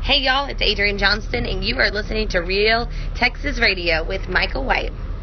Hey, y'all, it's Adrienne Johnston, and you are listening to Real Texas Radio with Michael White.